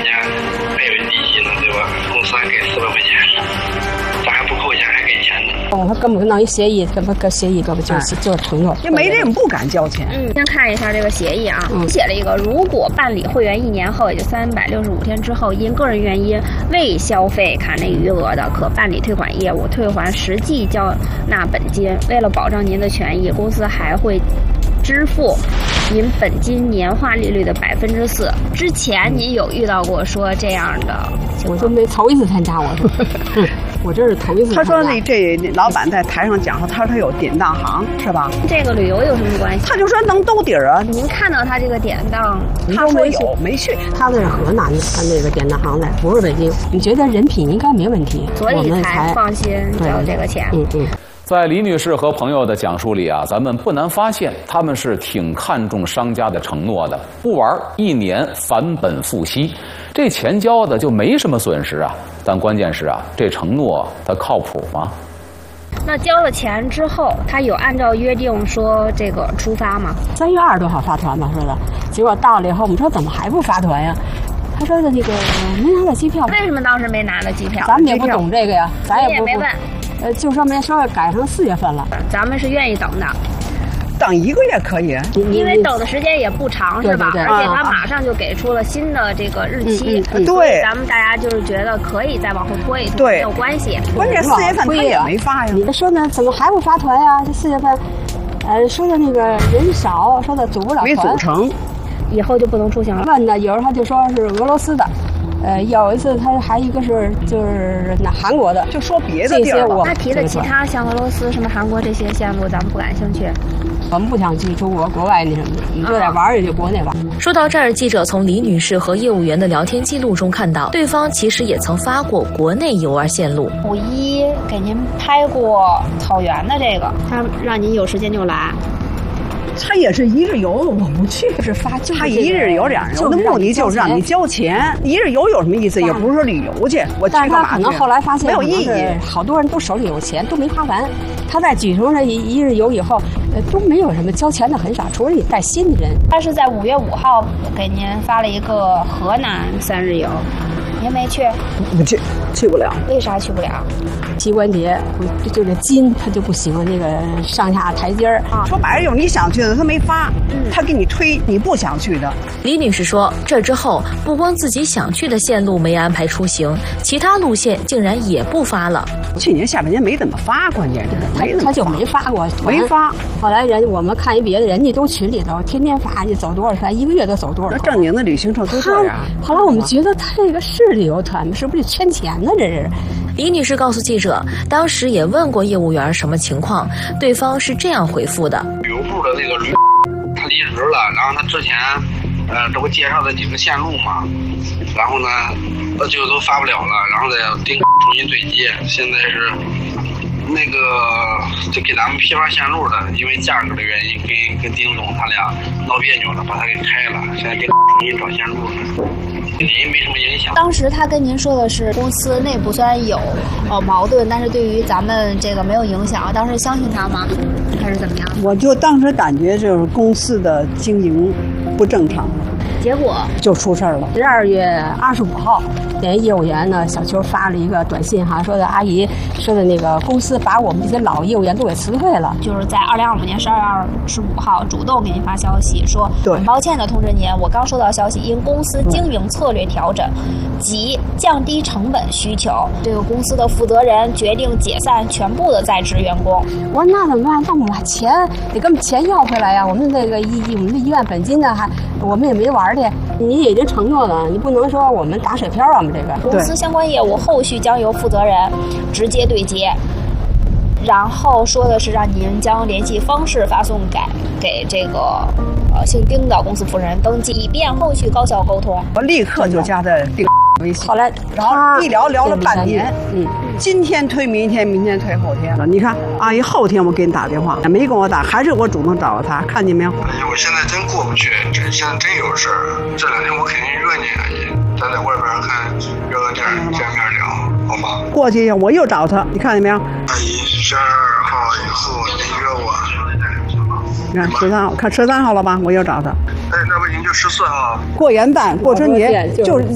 家还有利息呢，对吧？公司还给400块钱，咱还不扣钱，还给钱呢。 他根本弄一协议，根本协议根本就是承诺。 也没人不敢交钱。 先看一下这个协议啊，写了一个，如果办理会员1年后，也就365天之后，因个人原因未消费卡内余额的，可办理退款业务，退还实际交纳本金。为了保障您的权益，公司还会支付您本金年化利率的4%。之前您有遇到过说这样的情况？ 我就没头一次参加，我这是头一次参加。 他说这老板在台上讲，他说他有典当行是吧？ 这个旅游有什么关系？ 他就说能兜底儿啊。 您看到他这个典当， 他说有没去？ 他那是河南的，他那个典当行的，不是北京。你觉得人品应该没问题， 所以才放心交这个钱。 在李女士和朋友的讲述里啊，咱们不难发现，他们是挺看重商家的承诺的，不玩1年返本付息，这钱交的就没什么损失啊。但关键是啊，这承诺它靠谱吗？ 那交了钱之后，他有按照约定说这个出发吗 ？3月20多号发团吧，说的，结果到了以后，我们说怎么还不发团呀？他说的那个没拿到机票。 为什么当时没拿到机票？ 咱们也不懂这个呀，咱也没问。 就说没稍微改成4月份了。 咱们是愿意等的， 等1个月可以， 因为等的时间也不长，是吧？ 对而且他马上就给出了新的这个日期， 对， 咱们大家就是觉得可以再往后拖一拖， 对， 没有关系。 关键4月份他也没发呀。 你说呢？怎么还不发团呀？这4月份，说的那个人少，说的组不了团， 没组成， 以后就不能出行了。 问呢，有时候他就说是俄罗斯的。有一次他还一个是就是那韩国的， 就说别的地儿了。 他提的其他像俄罗斯、什么韩国这些线路，咱们不感兴趣。 我们不想去中国国外那什么的，你就得玩也就国内玩。 说到这儿，记者从李女士和业务员的聊天记录中看到，对方其实也曾发过国内游玩线路。 51给您拍过草原的这个，他让您有时间就来。 他也是1日游，我不去。 是发， 他1日游2日游的目的就是让你交钱。1日游有什么意思？也不是说旅游去，我去干嘛去？ 可能后来发现没有意义。 好多人都手里有钱，都没花完。他在举行了1日游以后，都没有什么交钱的很少，除了你带新的人。 他是在5月5号给您发了一个河南3日游，您没去？ 不去，去不了。 为啥去不了？ 膝关节就这筋它就不行，那个上下台阶儿。 说白了就是你想去的他没发，他给你推你不想去的。 李女士说，这之后不光自己想去的线路没安排出行，其他路线竟然也不发了。 去年下半年没怎么发，关键是他就没发过， 没发。 后来我们看一别的，人家都群里头天天发，你走多少团，1个月都走多少团。 正经的旅行社都这样。 后来我们觉得他这个是旅游团吗？是不是圈钱呢？这是。 李女士告诉记者，当时也问过业务员什么情况，对方是这样回复的： 旅游部的那个他离职了，然后他之前这不介绍的几个线路嘛，然后呢就都发不了了，然后再重新对接。现在是那个就给咱们批发线路的，因为价格的原因跟丁总他俩闹别扭了，把他给开了，现在重新找线路了。也没什么影响。 当时他跟您说的是公司内部虽然有矛盾，但是对于咱们这个没有影响。当时相信他吗？还是怎么样？ 我就当时感觉就是公司的经营不正常， 结果就出事儿了。 12月25号，人业务员呢小邱发了一个短信哈，说的阿姨说的那个公司把我们这些老业务员都给辞退了。 就是在2025年12月25号主动给您发消息说，很抱歉的通知您，我刚收到消息，因公司经营策略调整及降低成本需求，这个公司的负责人决定解散全部的在职员工。 我说那怎么办？那我们把钱得跟钱要回来呀！我们这个我们的1万本金呢，还我们也没玩去。你已经承诺了，你不能说我们打水漂啊！我们这个公司相关业务后续将由负责人直接对接。然后说的是让您将联系方式发送给这个姓丁的公司负责人登记，以便后续高效沟通。 我立刻就加他丁微信， 后来然后一聊了半年，今天推明天，明天推后天了。你看，阿姨后天我给你打电话，没跟我打，还是我主动找他，看见没有？ 哎呀，我现在真过不去，现在真有事儿。这2天我肯定约你阿姨，咱在外边看约个地儿见面聊，好吗？ 过去我又找他，你看见没有？ 阿姨，12号以后您约我。 你看13号，看13号了吧？我又找他。 哎，那不您就14号？ 过元旦、过春节就是。